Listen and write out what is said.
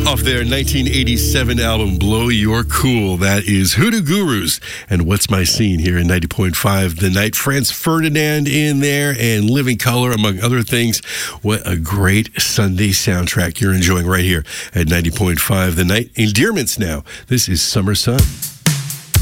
Off their 1987 album, Blow Your Cool. That is Hoodoo Gurus and What's My Scene here in 90.5 The Night. Franz Ferdinand in there and Living Color, among other things. What a great Sunday soundtrack you're enjoying right here at 90.5 The Night. Endearments now. This is Summer Sun.